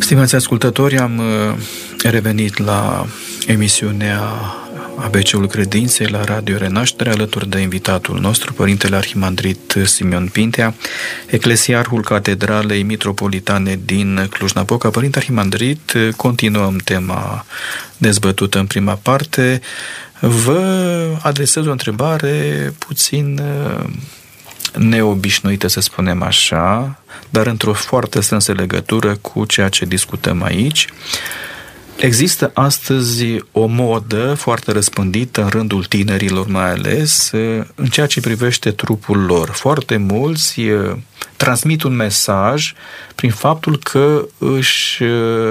Stimați ascultători, am revenit la emisiunea ABC-ul Credinței la Radio Renaștere, alături de invitatul nostru, Părintele Arhimandrit Simeon Pintea, eclesiarhul Catedralei Mitropolitane din Cluj-Napoca. Părinte Arhimandrit, continuăm tema dezbătută în prima parte. Vă adresez o întrebare puțin neobișnuită, să spunem așa, dar într-o foarte strânsă legătură cu ceea ce discutăm aici. Există astăzi o modă foarte răspândită în rândul tinerilor, mai ales în ceea ce privește trupul lor. Foarte mulți transmit un mesaj prin faptul că își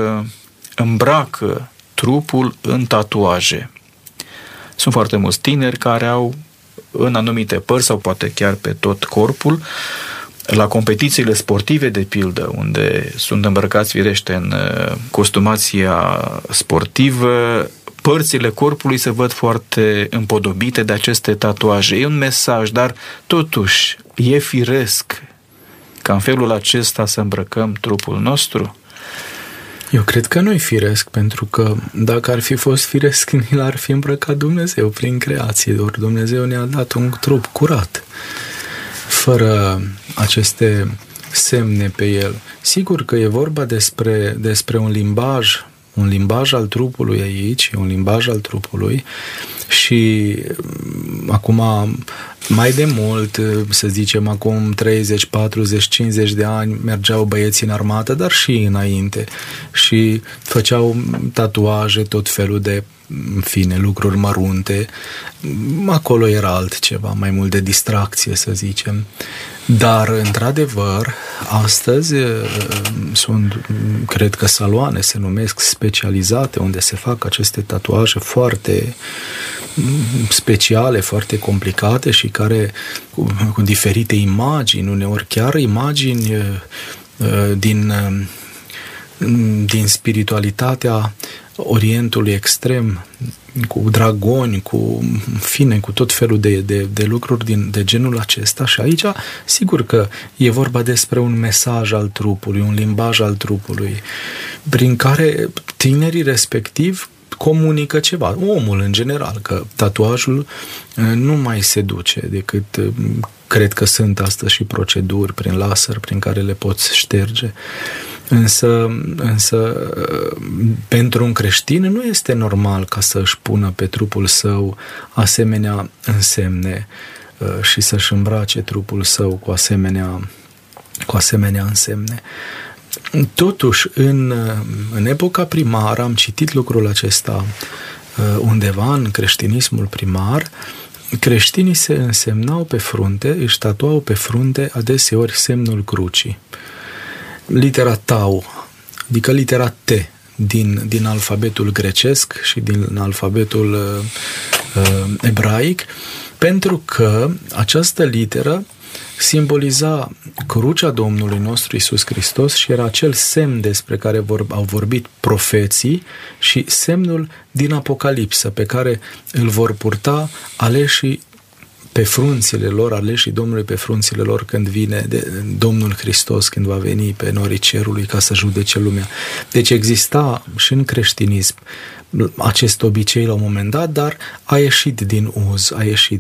îmbracă trupul în tatuaje. Sunt foarte mulți tineri care au în anumite părți sau poate chiar pe tot corpul, la competițiile sportive, de pildă, unde sunt îmbrăcați firește în costumația sportivă, părțile corpului se văd foarte împodobite de aceste tatuaje. E un mesaj, dar totuși e firesc ca în felul acesta să îmbrăcăm trupul nostru? Eu cred că nu-i firesc, pentru că dacă ar fi fost firesc, ni l-ar fi îmbrăcat Dumnezeu prin creație, ori Dumnezeu ne-a dat un trup curat, fără aceste semne pe el. Sigur că e vorba despre un limbaj al trupului aici, un limbaj al trupului și acum mai de mult, să zicem acum 30, 40, 50 de ani mergeau băieții în armată, dar și înainte și făceau tatuaje, tot felul de, în fine, lucruri mărunte. Acolo era altceva, mai mult de distracție, să zicem. Dar, într-adevăr, astăzi sunt, cred că saloane se numesc specializate, unde se fac aceste tatuaje foarte speciale, foarte complicate și care cu diferite imagini, uneori chiar imagini din spiritualitatea Orientului extrem, cu dragoni, cu tot felul de lucruri de genul acesta. Și aici, sigur că e vorba despre un mesaj al trupului, un limbaj al trupului, prin care tinerii respectiv comunică ceva, omul în general, că tatuajul nu mai se duce decât, cred că sunt astăzi și proceduri prin laser prin care le poți șterge. Însă pentru un creștin nu este normal ca să își pună pe trupul său asemenea însemne și să-și îmbrace trupul său cu asemenea însemne. Totuși, în epoca primară am citit lucrul acesta undeva în creștinismul primar. Creștinii se însemnau pe frunte, își tatuau pe frunte adeseori semnul crucii. Litera tau, adică litera T din alfabetul grecesc și din alfabetul ebraic, pentru că această literă simboliza crucea Domnului nostru Iisus Hristos și era acel semn despre care au vorbit profeții și semnul din Apocalipsă pe care îl vor purta aleșii pe frunțile lor, aleșii Domnului pe frunțile lor când vine Domnul Hristos, când va veni pe norii cerului ca să judece lumea. Deci exista și în creștinism acest obicei la un moment dat, dar a ieșit din uz, a ieșit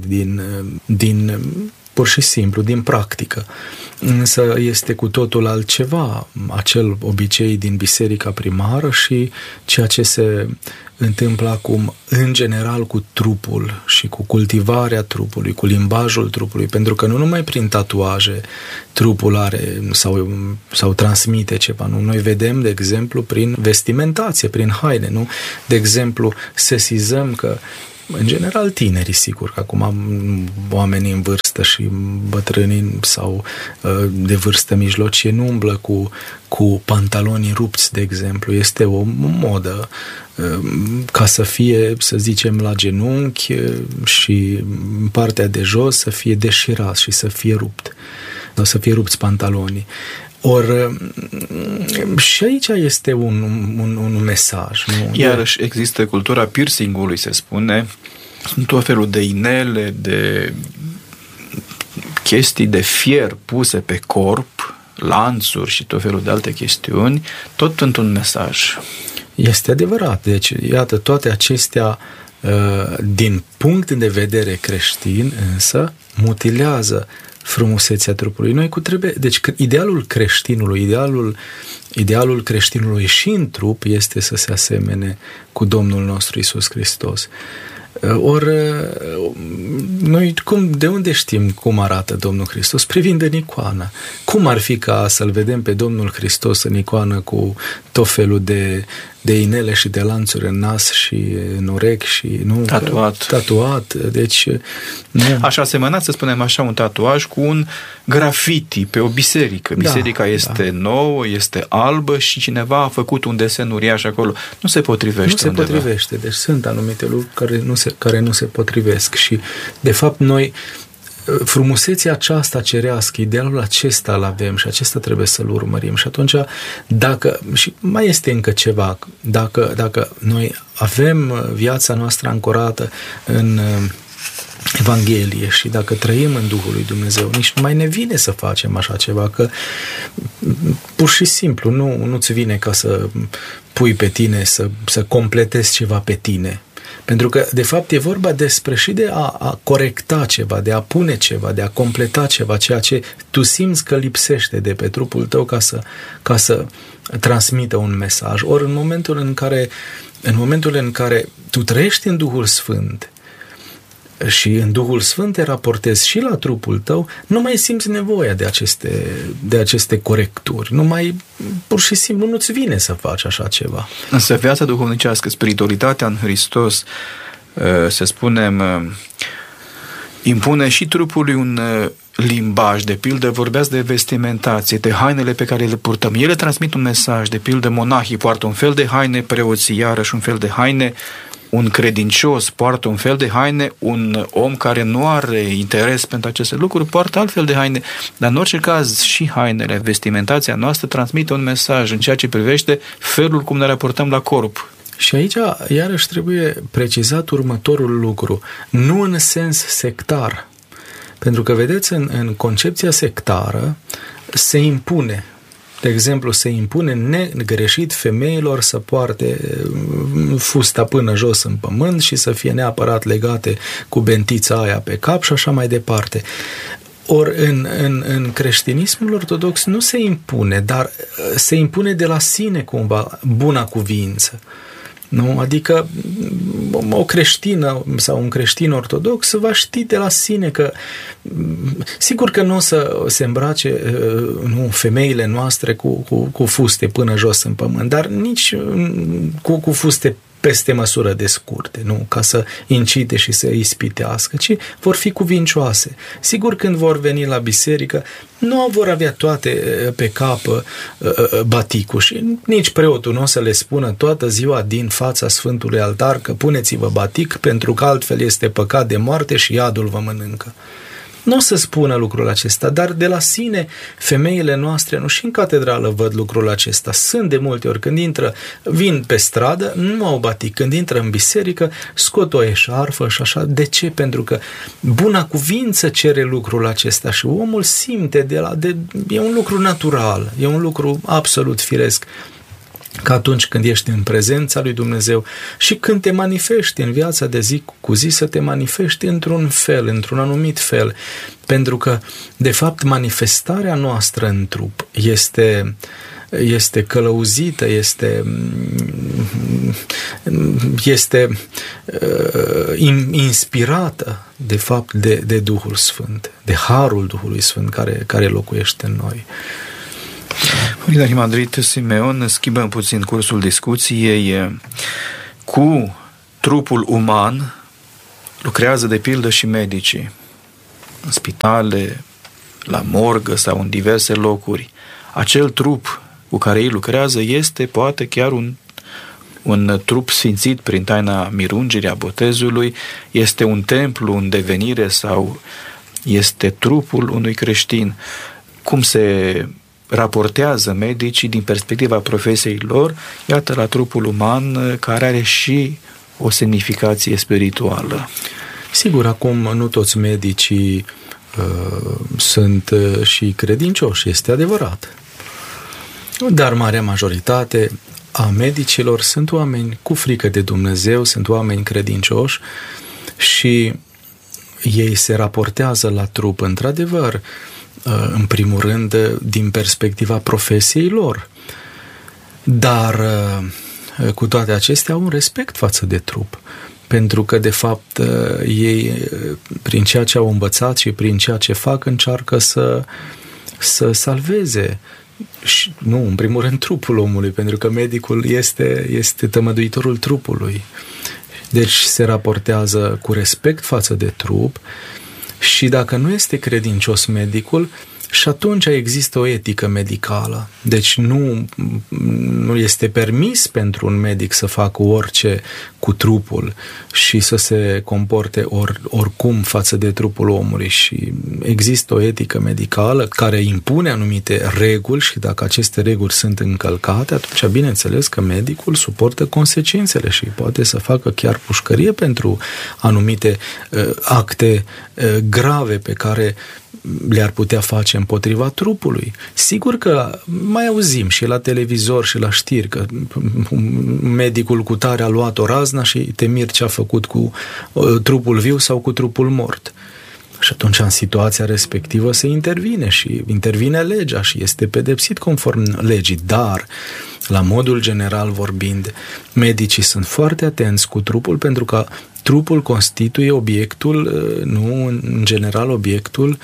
din pur și simplu, din practică. Însă este cu totul altceva acel obicei din biserica primară și ceea ce se întâmplă acum în general cu trupul și cu cultivarea trupului, cu limbajul trupului, pentru că nu numai prin tatuaje trupul are sau transmite ceva, nu? Noi vedem, de exemplu, prin vestimentație, prin haine, nu? De exemplu, sesizăm că în general tinerii, sigur, că acum oamenii în vârstă și bătrânii sau de vârstă mijlocie nu umblă cu pantaloni rupți, de exemplu. Este o modă ca să fie, să zicem, la genunchi și în partea de jos să fie deșirat și să fie rupt, să fie rupți pantalonii. Ori și aici este un mesaj. Nu? Iarăși există cultura piercingului, se spune. Sunt tot felul de inele, de chestii de fier puse pe corp lanțuri și tot felul de alte chestiuni, tot într-un mesaj. Este adevărat. Deci, iată, toate acestea, din punct de vedere creștin, însă, mutilează frumusețea trupului. Deci, idealul creștinului și în trup este să se asemene cu Domnul nostru Iisus Hristos. Ori noi de unde știm cum arată Domnul Hristos? Privind în icoană. Cum ar fi ca să-L vedem pe Domnul Hristos în icoană cu tot felul de inele și de lanțuri în nas și în urechi și tatuat. Deci Așa asemănat, să spunem așa, un tatuaj cu un grafiti pe o biserică. Biserica este nouă, este albă și cineva a făcut un desen uriaș acolo. Nu se potrivește. Nu se potrivește. Deci sunt anumite lucruri care nu se potrivesc și de fapt noi frumusețea aceasta cerească, idealul acesta îl avem și acesta trebuie să-l urmărim. Și atunci, și mai este încă ceva, dacă noi avem viața noastră ancorată în Evanghelie și dacă trăim în Duhul lui Dumnezeu, nici nu mai ne vine să facem așa ceva, că pur și simplu nu-ți vine ca să pui pe tine, să completezi ceva pe tine. Pentru că, de fapt, e vorba despre și de a corecta ceva, de a pune ceva, de a completa ceva, ceea ce tu simți că lipsește de pe trupul tău ca să transmită un mesaj. Ori în momentul în care tu trăiești în Duhul Sfânt și în Duhul Sfânt te raportezi și la trupul tău, nu mai simți nevoia de aceste corecturi. Pur și simplu nu-ți vine să faci așa ceva. Însă viața duhovnicească, spiritualitatea în Hristos, să spunem, impune și trupului un limbaj. De pildă, vorbeați de vestimentație, de hainele pe care le purtăm. Ele transmit un mesaj. De pildă, monahii poartă un fel de haine, preoții iarăși un fel de haine, un credincios poartă un fel de haine, un om care nu are interes pentru aceste lucruri poartă altfel de haine, dar în orice caz și hainele, vestimentația noastră transmite un mesaj în ceea ce privește felul cum ne raportăm la corp. Și aici iarăși trebuie precizat următorul lucru, nu în sens sectar, pentru că vedeți, în concepția sectară se impune. De exemplu, se impune negreșit femeilor să poarte fusta până jos în pământ și să fie neapărat legate cu bentița aia pe cap și așa mai departe. Ori în creștinismul ortodox nu se impune, dar se impune de la sine cumva buna cuvință. Nu? Adică o creștină sau un creștin ortodox va ști de la sine că sigur că nu o să se îmbrace femeile noastre cu fuste până jos în pământ, dar nici cu fuste peste măsură de scurte, nu? Ca să incite și să ispitească, ci vor fi cuvincioase. Sigur, când vor veni la biserică, nu vor avea toate pe cap baticul și nici preotul nu o să le spună toată ziua din fața Sfântului Altar că puneți-vă batic pentru că altfel este păcat de moarte și iadul vă mănâncă. Nu o să spună lucrul acesta, dar de la sine femeile noastre, și în catedrală văd lucrul acesta. Sunt de multe ori când vin pe stradă, nu au batic. Când intră în biserică, scot o eșarfă și așa. De ce? Pentru că buna cuvință cere lucrul acesta și omul simte e un lucru natural, e un lucru absolut firesc. Că atunci când ești în prezența lui Dumnezeu și când te manifesti în viața de zi cu zi, să te manifesti într-un fel, într-un anumit fel. Pentru că, de fapt, manifestarea noastră în trup este călăuzită, este inspirată, de fapt, de Duhul Sfânt, de harul Duhului Sfânt care locuiește în noi. Părinte Arhimandrit Simeon, schimbăm puțin cursul discuției. Cu trupul uman lucrează de pildă și medicii în spitale, la morgă sau în diverse locuri. Acel trup cu care ei lucrează este poate chiar un trup sfințit prin taina mirungirii, a botezului, este un templu în devenire sau este trupul unui creștin. Cum se raportează medicii din perspectiva profesiei lor, iată, la trupul uman care are și o semnificație spirituală. Sigur, acum nu toți medicii sunt și credincioși, este adevărat. Dar marea majoritate a medicilor sunt oameni cu frică de Dumnezeu, sunt oameni credincioși și ei se raportează la trup, într-adevăr, în primul rând, din perspectiva profesiei lor. Dar cu toate acestea au un respect față de trup. Pentru că, de fapt, ei, prin ceea ce au învățat și prin ceea ce fac, încearcă să salveze, și, nu, în primul rând, trupul omului, pentru că medicul este tămăduitorul trupului. Deci se raportează cu respect față de trup și dacă nu este credincios medicul, și atunci există o etică medicală. Deci nu este permis pentru un medic să facă orice cu trupul și să se comporte oricum față de trupul omului. Și există o etică medicală care impune anumite reguli și dacă aceste reguli sunt încălcate, atunci bineînțeles că medicul suportă consecințele și poate să facă chiar pușcărie pentru anumite acte grave pe care le-ar putea face împotriva trupului. Sigur că mai auzim și la televizor și la știri că medicul cutare a luat o raznă și te miri ce a făcut cu trupul viu sau cu trupul mort. Și atunci în situația respectivă se intervine și intervine legea și este pedepsit conform legii. Dar, la modul general vorbind, medicii sunt foarte atenți cu trupul pentru că trupul constituie obiectul, nu în general obiectul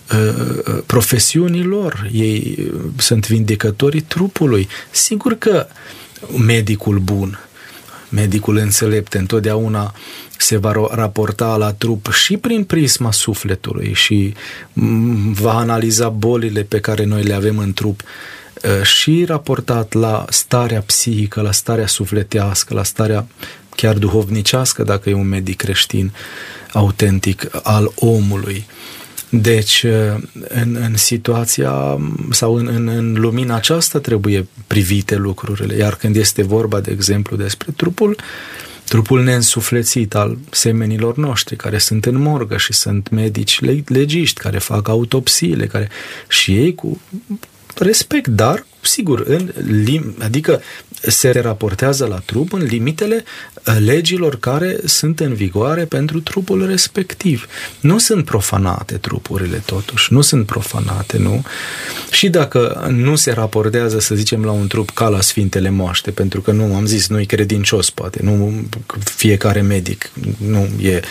profesiunilor. Ei sunt vindecătorii trupului. Sigur că medicul bun, medicul înțelept întotdeauna se va raporta la trup și prin prisma sufletului și va analiza bolile pe care noi le avem în trup și raportat la starea psihică, la starea sufletească, la starea chiar duhovnicească, dacă e un medic creștin autentic al omului. Deci, în situația sau în lumina aceasta trebuie privite lucrurile. Iar când este vorba, de exemplu, despre trupul neînsuflețit al semenilor noștri, care sunt în morgă și sunt medici legiști, care fac autopsiile, care și ei cu respect, dar, sigur, adică se raportează la trup în limitele legilor care sunt în vigoare pentru trupul respectiv. Nu sunt profanate trupurile, totuși. Nu sunt profanate, nu? Și dacă nu se raportează, să zicem, la un trup ca la Sfintele Moaște, pentru că nu, am zis, nu-i credincios, poate, nu fiecare medic, nu e...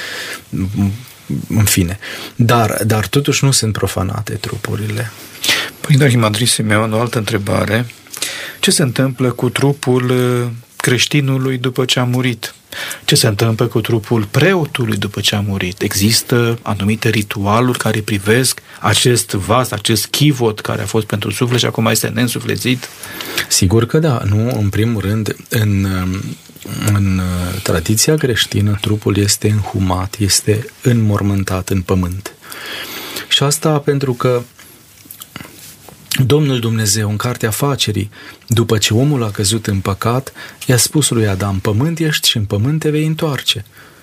În fine. Dar totuși nu sunt profanate trupurile. Părinte Arhimandrit Simeon, o altă întrebare. Ce se întâmplă cu trupul creștinului după ce a murit? Ce se întâmplă cu trupul preotului după ce a murit? Există anumite ritualuri care privesc acest vas, acest chivot care a fost pentru suflet și acum este neînsuflețit? Sigur că da. Nu, în primul rând, în tradiția creștină, trupul este înhumat, este înmormântat în pământ. Și asta pentru că Domnul Dumnezeu, în Cartea Facerii, după ce omul a căzut în păcat, i-a spus lui Adam, pământ ești și în pământ te vei întoarce.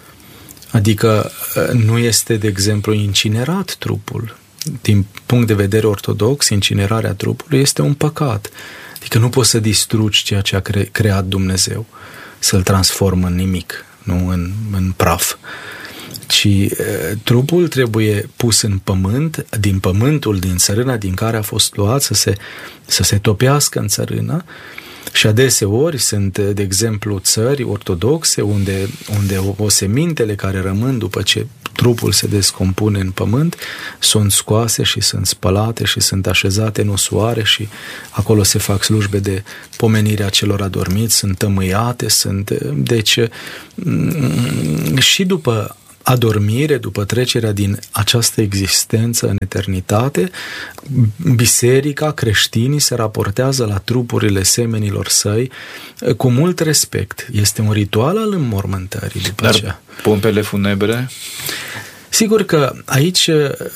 Adică nu este, de exemplu, incinerat trupul. Din punct de vedere ortodox, incinerarea trupului este un păcat. Adică nu poți să distrugi ceea ce a creat Dumnezeu, să-l transformă în nimic, nu în praf. Ci trupul trebuie pus în pământ, din pământul, din țărâna din care a fost luat, să se topească în țărână. Și adeseori sunt, de exemplu, țări ortodoxe unde osemintele care rămân după ce trupul se descompune în pământ sunt scoase și sunt spălate și sunt așezate în osoare și acolo se fac slujbe de pomenire a celor adormiți, sunt tămâiate, deci și după adormire, după trecerea din această existență în eternitate, biserica, creștinii se raportează la trupurile semenilor săi cu mult respect. Este un ritual al înmormântării după aceea. Dar pompele funebre? Sigur că aici,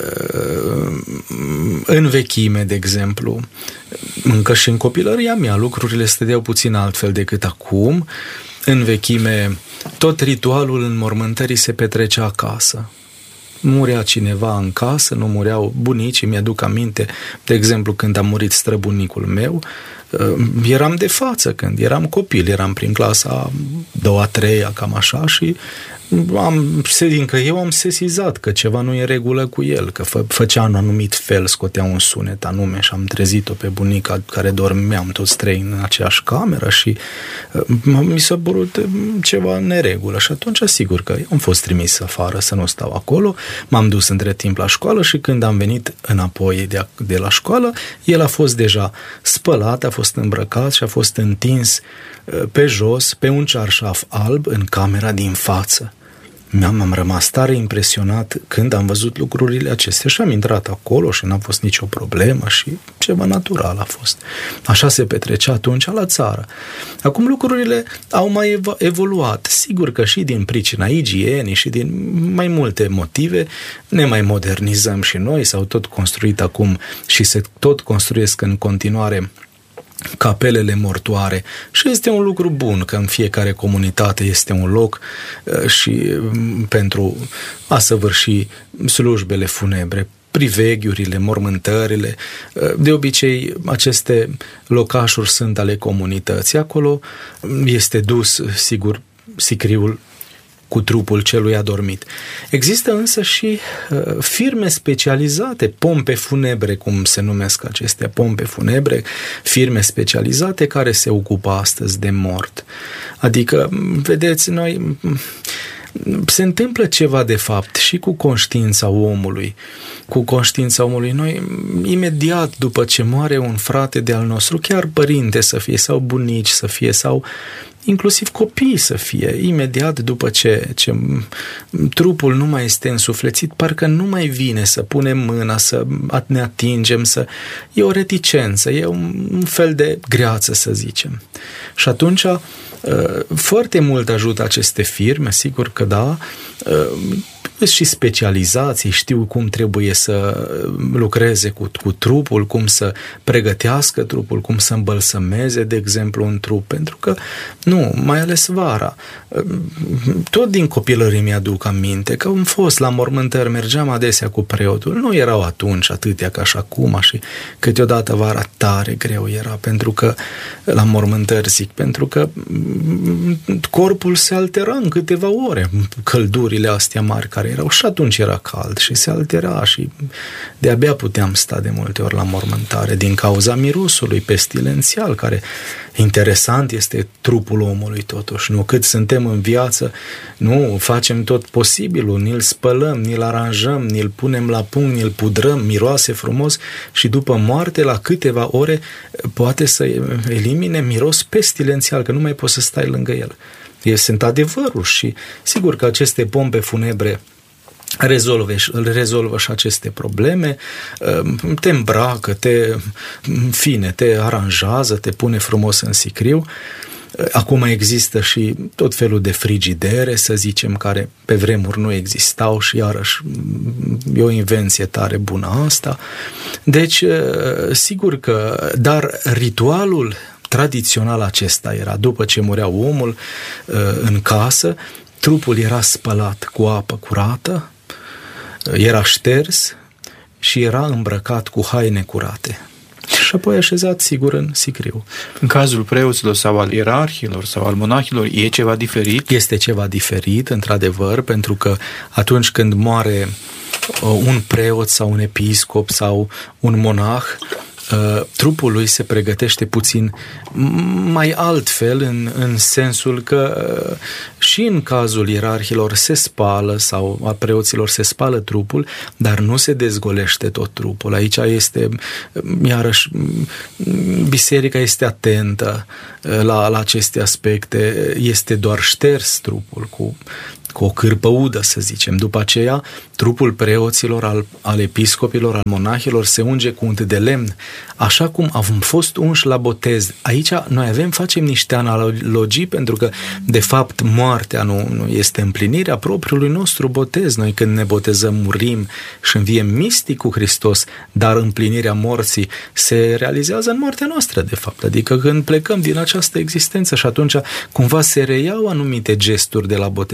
în vechime, de exemplu, încă și în copilăria mea, lucrurile stăteau puțin altfel decât acum. În vechime, tot ritualul înmormântării se petrecea acasă. murea cineva în casă, nu mureau bunicii, mi-aduc aminte, de exemplu, când a murit străbunicul meu, eram de față când eram copil, eram prin clasa 2-a, 3-a, cam așa, și eu am sesizat că ceva nu e în regulă cu el, că făcea un anumit fel, scotea un sunet anume și am trezit-o pe bunica care dormeam toți trei în aceeași cameră și mi s-a părut ceva în neregulă și atunci sigur că am fost trimis afară să nu stau acolo, m-am dus între timp la școală și când am venit înapoi de la școală, el a fost deja spălat, a fost îmbrăcat și a fost întins pe jos, pe un cearșaf alb în camera din față. Am rămas tare impresionat când am văzut lucrurile acestea și am intrat acolo și n-a fost nicio problemă și ceva natural a fost. Așa se petrecea atunci la țară. Acum lucrurile au mai evoluat. Sigur că și din pricina igienii și din mai multe motive ne mai modernizăm și noi, s-au tot construit acum și se tot construiesc în continuare capelele mortoare și este un lucru bun că în fiecare comunitate este un loc și pentru a săvârși slujbele funebre, priveghiurile, mormântările. De obicei, aceste locașuri sunt ale comunității. Acolo este dus, sigur, sicriul cu trupul celui adormit. Există însă și firme specializate, pompe funebre, cum se numesc acestea, pompe funebre, firme specializate care se ocupă astăzi de mort. Adică, vedeți, noi se întâmplă ceva de fapt și cu conștiința omului. Cu conștiința omului, noi imediat după ce moare un frate de al nostru, chiar părinte să fie sau bunici să fie sau inclusiv copii să fie, imediat după ce trupul nu mai este însuflețit, parcă nu mai vine să punem mâna, să ne atingem, e o reticență, e un fel de greață, să zicem. Și atunci foarte mult ajută aceste firme, sigur că da, și specializații, știu cum trebuie să lucreze cu trupul, cum să pregătească trupul, cum să îmbălsămeze, de exemplu, un trup, pentru că, nu, mai ales vara, tot din copilărie mi-aduc aminte că am fost la mormântări, mergeam adesea cu preotul, nu erau atunci atâtea ca și acum și câteodată vara tare greu era, pentru că, la mormântări zic, pentru că corpul se altera în câteva ore, căldurile astea mari care erau și atunci era cald și se altera și de-abia puteam sta de multe ori la mormântare din cauza mirosului pestilențial, care interesant este trupul omului totuși, nu? Cât suntem în viață, nu, facem tot posibilul, ni-l spălăm, ni-l aranjăm, ni-l punem la punct, ni-l pudrăm, miroase frumos și după moarte, la câteva ore, poate să elimine miros pestilențial, că nu mai poți să stai lângă el. Sunt adevărul și sigur că aceste pompe funebre rezolvă și aceste probleme, te îmbracă, te aranjează, te pune frumos în sicriu. Acum există și tot felul de frigidere, să zicem, care pe vremuri nu existau și iarăși e o invenție tare bună asta. Deci, sigur că, dar ritualul tradițional acesta era, după ce murea omul în casă, trupul era spălat cu apă curată, era șters și era îmbrăcat cu haine curate. Și apoi așezat, sigur, în sicriu. În cazul preoților sau al ierarhilor sau al monahilor, e ceva diferit? Este ceva diferit, într-adevăr, pentru că atunci când moare un preot sau un episcop sau un monah, trupul lui se pregătește puțin mai altfel în sensul că și în cazul ierarhilor se spală sau a preoților se spală trupul, dar nu se dezgolește tot trupul. Aici este, iarăși, biserica este atentă la aceste aspecte, este doar șters trupul cu o cârpă udă, să zicem. După aceea, trupul preoților, al episcopilor, al monahilor se unge cu unt de lemn, așa cum am fost unși la botez. Aici noi facem niște analogii, pentru că, de fapt, moartea nu este împlinirea propriului nostru botez. Noi când ne botezăm, murim și înviem mistic cu Hristos, dar împlinirea morții se realizează în moartea noastră, de fapt. Adică când plecăm din această existență și atunci cumva se reiau anumite gesturi de la botez.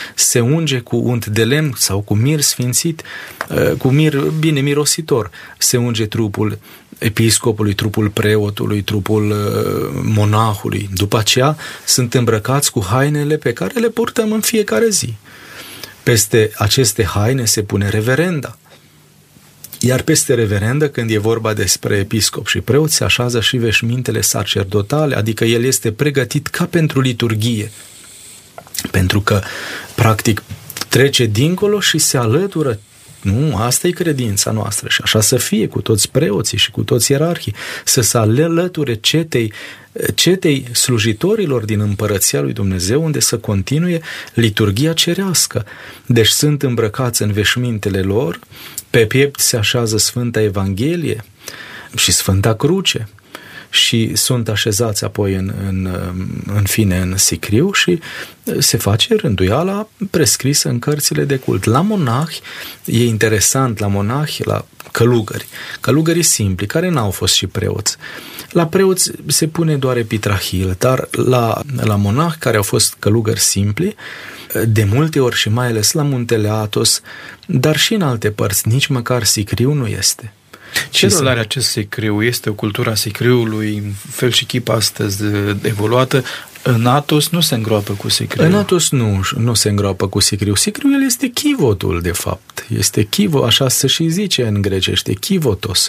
se unge cu unt de lemn sau cu mir sfințit, cu mir bine mirositor, se unge trupul episcopului, trupul preotului, trupul monahului. După aceea sunt îmbrăcați cu hainele pe care le purtăm în fiecare zi. Peste aceste haine se pune reverenda. Iar peste reverendă, când e vorba despre episcop și preot, se așează și veșmintele sacerdotale, adică el este pregătit ca pentru liturghie. Pentru că, practic, trece dincolo și se alătură. Nu, asta e credința noastră și așa să fie cu toți preoții și cu toți ierarhii, să se alăture cetei slujitorilor din Împărăția lui Dumnezeu, unde să continue liturghia cerească. Deci sunt îmbrăcați în veșmintele lor, pe piept se așează Sfânta Evanghelie și Sfânta Cruce și sunt așezați apoi în fine în sicriu și se face rânduiala prescrisă în cărțile de cult. La monahi, e interesant, la monahi, la călugării simpli, care n-au fost și preoți. La preoți se pune doar epitrahil, dar la monahi care au fost călugări simpli, de multe ori și mai ales la Muntele Athos, dar și în alte părți, nici măcar sicriu nu este. Ce rol are acest sicriu? Este o cultură a sicriului în fel și chip astăzi evoluată? În Athos nu se îngroapă cu sicriu. În Athos nu se îngroapă cu sicriu. Sicriul este chivotul, de fapt. Este chivo, așa se și zice în grecește, chivotos.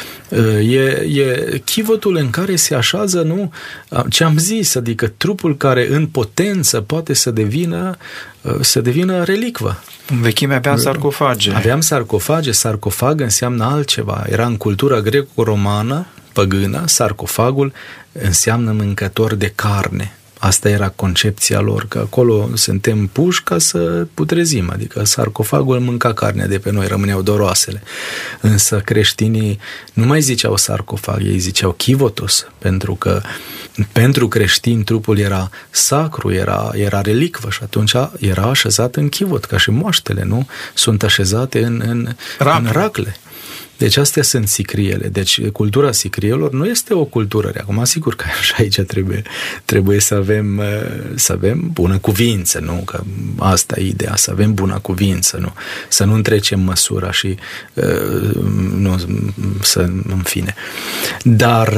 E chivotul în care se așează, nu? Ce am zis, adică trupul care în potență poate să devină relicvă. În vechime aveam sarcofage. Aveam sarcofage, sarcofag înseamnă altceva. Era în cultura greco-romană, păgână, sarcofagul înseamnă mâncător de carne. Asta era concepția lor, că acolo suntem puși ca să putrezim, adică sarcofagul mânca carnea de pe noi, rămâneau doar oasele. Însă creștinii nu mai ziceau sarcofag, ei ziceau chivotos, pentru că pentru creștini trupul era sacru, era relicvă și atunci era așezat în chivot, ca și moaștele, nu? Sunt așezate în racle. Deci astea sunt sicriele. Deci cultura sicrielor nu este o cultură. Acum, sigur că și aici trebuie să avem bună cuvință, nu? Că asta e ideea, să avem bună cuvință, nu? Să nu întrecem măsura și în fine. Dar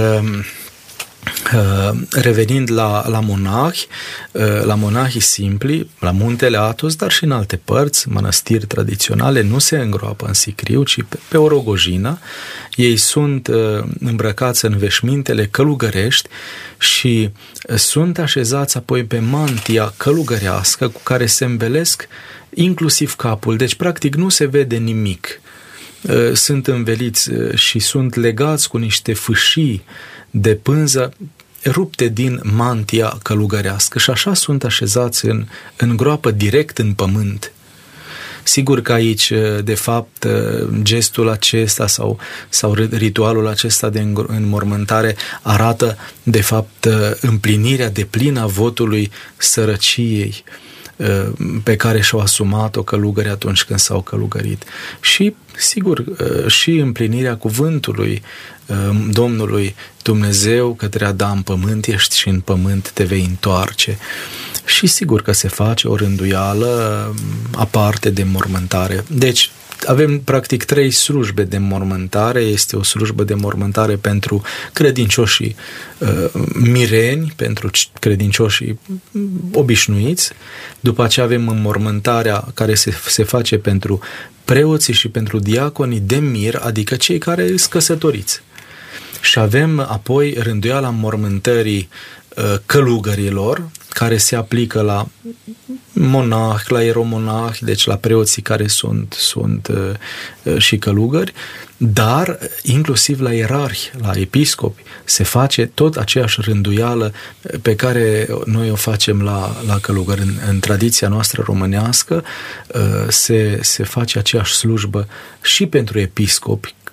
revenind la monahi, la monahii simpli, la Muntele Athos, dar și în alte părți, mănăstiri tradiționale, nu se îngroapă în sicriu, ci pe o rogojină. Ei sunt îmbrăcați în veșmintele călugărești și sunt așezați apoi pe mantia călugărească cu care se îmbelesc inclusiv capul. Deci, practic, nu se vede nimic. Sunt înveliți și sunt legați cu niște fâșii de pânză rupte din mantia călugărească și așa sunt așezați în groapă direct în pământ. Sigur că aici, de fapt, gestul acesta sau ritualul acesta de înmormântare arată, de fapt, împlinirea deplină a votului sărăciei pe care și-au asumat-o călugării atunci când s-au călugărit. Și, sigur, și împlinirea cuvântului Domnului Dumnezeu către Adam: pământ ești și în pământ te vei întoarce. Și sigur că se face o rânduială aparte de mormântare. Deci, avem practic 3 slujbe de mormântare. Este o slujbă de mormântare pentru credincioșii mireni, pentru credincioșii obișnuiți. După aceea avem înmormântarea care se face pentru preoții și pentru diaconii de mir, adică cei care sunt căsătoriți. Și avem apoi rânduiala înmormântării călugărilor, care se aplică la monahi, la ieromonahi, deci la preoții care sunt și călugări, dar inclusiv la ierarhi, la episcopi, se face tot aceeași rânduială pe care noi o facem la călugări. În tradiția noastră românească se face aceeași slujbă și pentru episcopi,